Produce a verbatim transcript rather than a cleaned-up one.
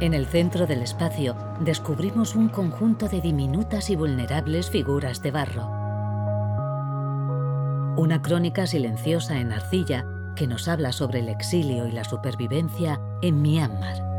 En el centro del espacio descubrimos un conjunto de diminutas y vulnerables figuras de barro. Una crónica silenciosa en arcilla que nos habla sobre el exilio y la supervivencia en Myanmar.